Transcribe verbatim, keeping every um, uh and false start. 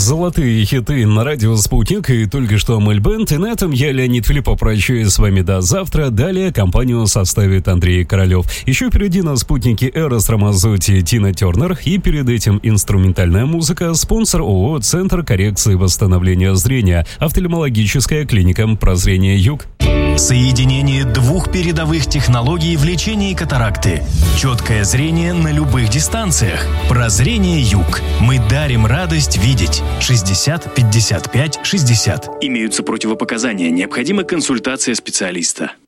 Золотые хиты на радио «Спутник» и только что Амель Бенд. И на этом я, Леонид Филиппов, прощаюсь с вами до завтра. Далее компанию составит Андрей Королев. Еще впереди на «Спутнике» Эрос Рамазотти, Тина Тернер. И перед этим инструментальная музыка. Спонсор ООО «Центр коррекции и восстановления зрения». Офтальмологическая клиника «Прозрение Юг». Соединение двух передовых технологий в лечении катаракты. Четкое зрение на любых дистанциях. Прозрение Юг. Мы дарим радость видеть. шестьдесят пятьдесят пять шестьдесят. Имеются противопоказания. Необходима консультация специалиста.